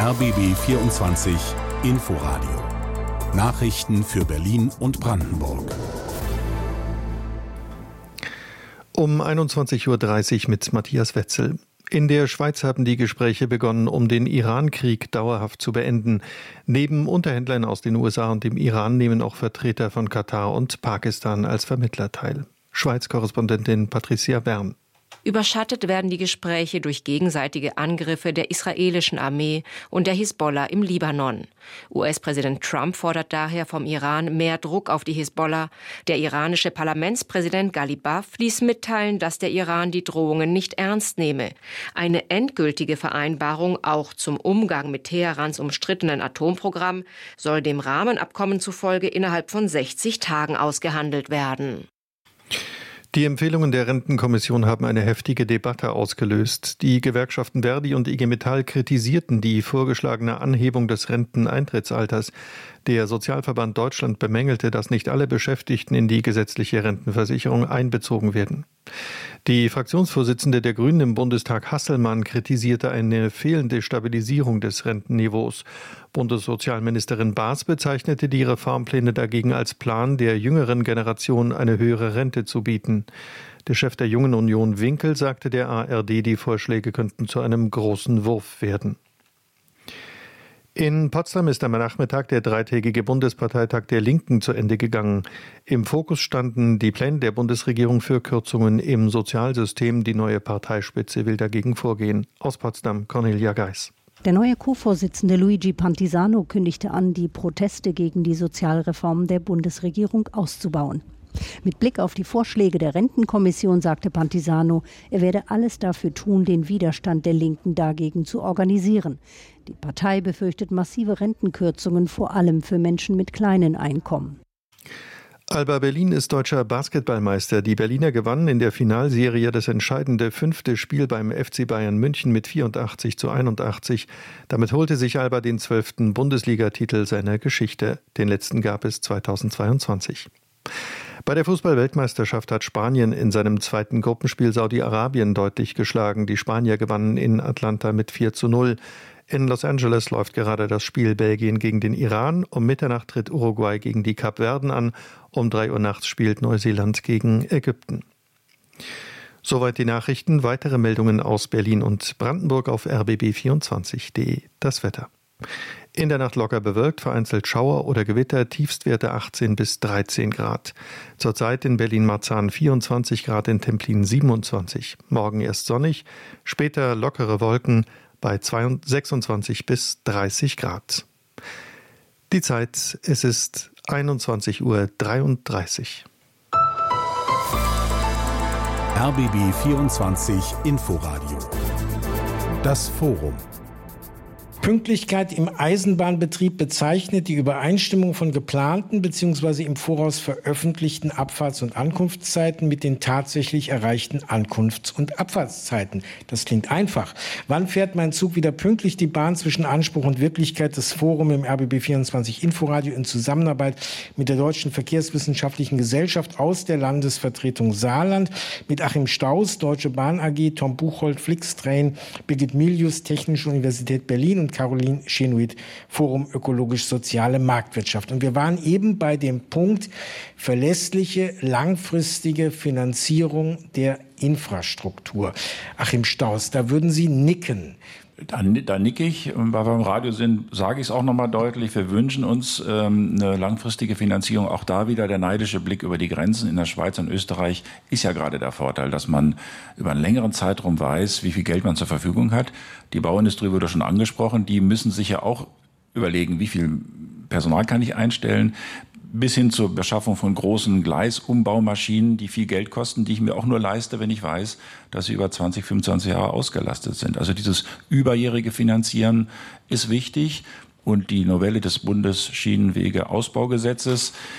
RBB 24 Inforadio. Nachrichten für Berlin und Brandenburg. Um 21.30 Uhr mit Matthias Wetzel. In der Schweiz haben die Gespräche begonnen, um den Iran-Krieg dauerhaft zu beenden. Neben Unterhändlern aus den USA und dem Iran nehmen auch Vertreter von Katar und Pakistan als Vermittler teil. Schweiz-Korrespondentin Patricia Bern. Überschattet werden die Gespräche durch gegenseitige Angriffe der israelischen Armee und der Hisbollah im Libanon. US-Präsident Trump fordert daher vom Iran mehr Druck auf die Hisbollah. Der iranische Parlamentspräsident Ghalibaf ließ mitteilen, dass der Iran die Drohungen nicht ernst nehme. Eine endgültige Vereinbarung auch zum Umgang mit Teherans umstrittenen Atomprogramm soll dem Rahmenabkommen zufolge innerhalb von 60 Tagen ausgehandelt werden. Die Empfehlungen der Rentenkommission haben eine heftige Debatte ausgelöst. Die Gewerkschaften Verdi und IG Metall kritisierten die vorgeschlagene Anhebung des Renteneintrittsalters. Der Sozialverband Deutschland bemängelte, dass nicht alle Beschäftigten in die gesetzliche Rentenversicherung einbezogen werden. Die Fraktionsvorsitzende der Grünen im Bundestag Hasselmann kritisierte eine fehlende Stabilisierung des Rentenniveaus. Bundessozialministerin Baas bezeichnete die Reformpläne dagegen als Plan, der jüngeren Generation eine höhere Rente zu bieten. Der Chef der Jungen Union Winkel sagte der ARD, die Vorschläge könnten zu einem großen Wurf werden. In Potsdam ist am Nachmittag der dreitägige Bundesparteitag der Linken zu Ende gegangen. Im Fokus standen die Pläne der Bundesregierung für Kürzungen im Sozialsystem. Die neue Parteispitze will dagegen vorgehen. Aus Potsdam, Cornelia Geis. Der neue Co-Vorsitzende Luigi Pantisano kündigte an, die Proteste gegen die Sozialreformen der Bundesregierung auszubauen. Mit Blick auf die Vorschläge der Rentenkommission sagte Pantisano, er werde alles dafür tun, den Widerstand der Linken dagegen zu organisieren. Die Partei befürchtet massive Rentenkürzungen, vor allem für Menschen mit kleinen Einkommen. Alba Berlin ist deutscher Basketballmeister. Die Berliner gewannen in der Finalserie das entscheidende 5. Spiel beim FC Bayern München mit 84:81. Damit holte sich Alba den 12. Bundesligatitel seiner Geschichte. Den letzten gab es 2022. Bei der Fußball-Weltmeisterschaft hat Spanien in seinem zweiten Gruppenspiel Saudi-Arabien deutlich geschlagen. Die Spanier gewannen in Atlanta mit 4:0. In Los Angeles läuft gerade das Spiel Belgien gegen den Iran. Um Mitternacht tritt Uruguay gegen die Kapverden an. Um 3 Uhr nachts spielt Neuseeland gegen Ägypten. Soweit die Nachrichten. Weitere Meldungen aus Berlin und Brandenburg auf rbb24.de. Das Wetter. In der Nacht locker bewölkt, vereinzelt Schauer oder Gewitter, Tiefstwerte 18 bis 13 Grad. Zurzeit in Berlin-Marzahn 24 Grad, in Templin 27. Morgen erst sonnig, später lockere Wolken bei 26 bis 30 Grad. Die Zeit, es ist 21:33 Uhr. RBB 24 Inforadio. Das Forum. Pünktlichkeit im Eisenbahnbetrieb bezeichnet die Übereinstimmung von geplanten bzw. im Voraus veröffentlichten Abfahrts- und Ankunftszeiten mit den tatsächlich erreichten Ankunfts- und Abfahrtszeiten. Das klingt einfach. Wann fährt mein Zug wieder pünktlich? Die Bahn zwischen Anspruch und Wirklichkeit. Das Forum im RBB 24 Inforadio in Zusammenarbeit mit der Deutschen Verkehrswissenschaftlichen Gesellschaft aus der Landesvertretung Saarland, mit Achim Staus, Deutsche Bahn AG, Tom Buchholz, Flixtrain, Birgit Milius, Technische Universität Berlin und Caroline Chenoid, Forum Ökologisch-Soziale Marktwirtschaft. Und wir waren eben bei dem Punkt verlässliche, langfristige Finanzierung der Infrastruktur. Achim Staus, da würden Sie nicken. Da nicke ich, weil wir im Radio sind, sage ich es auch nochmal deutlich. Wir wünschen uns eine langfristige Finanzierung. Auch da wieder der neidische Blick über die Grenzen in der Schweiz und Österreich ist ja gerade der Vorteil, dass man über einen längeren Zeitraum weiß, wie viel Geld man zur Verfügung hat. Die Bauindustrie wurde schon angesprochen. Die müssen sich ja auch überlegen, wie viel Personal kann ich einstellen, bis hin zur Beschaffung von großen Gleisumbaumaschinen, die viel Geld kosten, die ich mir auch nur leiste, wenn ich weiß, dass sie über 20, 25 Jahre ausgelastet sind. Also dieses überjährige Finanzieren ist wichtig. Und die Novelle des Bundesschienenwege-Ausbaugesetzes